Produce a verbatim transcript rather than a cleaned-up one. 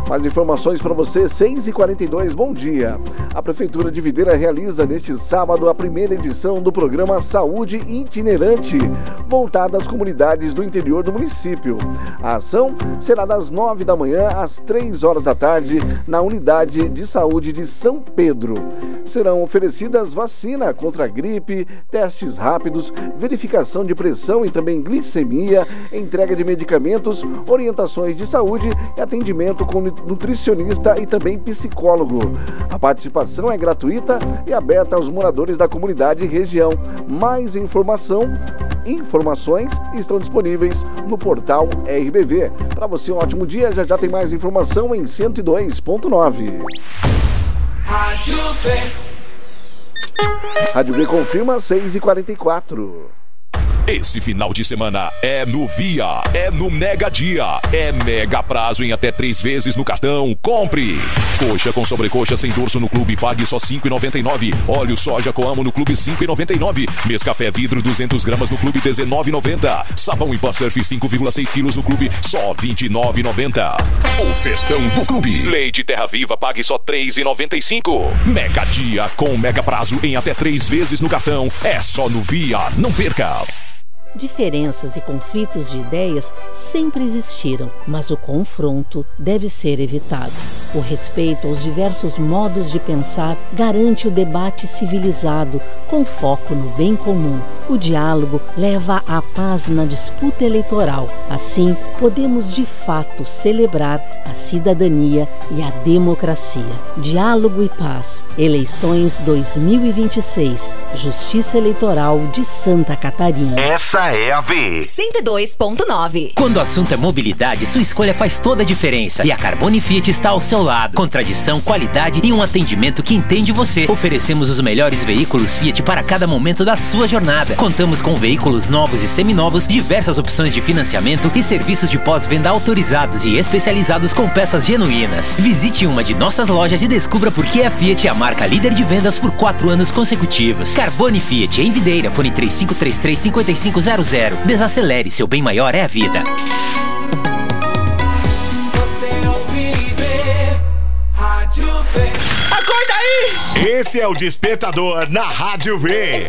Mais informações para você, seis e quarenta e dois, bom dia. A Prefeitura de Videira realiza neste sábado a primeira edição do programa Saúde Itinerante, voltada às comunidades do interior do município. A ação será das nove da manhã às três horas da tarde na Unidade de Saúde de São Pedro. Serão oferecidas vacina contra a gripe, testes rápidos, verificação de pressão e também glicemia, entrega de medicamentos, orientações de saúde e atendimento com nutricionista e também psicólogo. A participação é gratuita e aberta aos moradores da comunidade e região. Mais informação, informações estão disponíveis no portal R B V. Para você, um ótimo dia. Já já tem mais informação em cento e dois ponto nove. Rádio V. Rádio V confirma seis e quarenta e quatro. Esse final de semana é no Via, é no Mega Dia, é mega prazo em até três vezes no cartão. Compre! Coxa com sobrecoxa sem dorso no clube, pague só cinco reais e noventa e nove centavos. Óleo soja Coamo no clube, cinco reais e noventa e nove centavos. Nescafé vidro duzentas gramas no clube, dezenove reais e noventa centavos. Sabão em pó surf cinco vírgula seis quilos no clube, só vinte e nove reais e noventa centavos. O festão do clube. Leite Terra Viva, pague só três reais e noventa e cinco centavos. Mega Dia com mega prazo em até três vezes no cartão. É só no Via, não perca! Diferenças e conflitos de ideias sempre existiram, mas o confronto deve ser evitado. O respeito aos diversos modos de pensar garante o debate civilizado, com foco no bem comum. O diálogo leva à paz na disputa eleitoral. Assim, podemos de fato celebrar a cidadania e a democracia. Diálogo e paz. Eleições dois mil e vinte e seis. Justiça Eleitoral de Santa Catarina. Essa é a V. cento e dois ponto nove. Quando o assunto é mobilidade, sua escolha faz toda a diferença. E a Carbone Fiat está ao seu lado. Com tradição, qualidade e um atendimento que entende você. Oferecemos os melhores veículos Fiat para cada momento da sua jornada. Contamos com veículos novos e seminovos, diversas opções de financiamento e serviços de pós-venda autorizados e especializados com peças genuínas. Visite uma de nossas lojas e descubra por que a Fiat é a marca líder de vendas por quatro anos consecutivos. Carbone Fiat, em Videira, fone três cinco três três, cinco cinco zero zero. Desacelere, seu bem maior é a vida. Você ouve e vê. Rádio V. Acorda aí! Esse é o Despertador na Rádio V.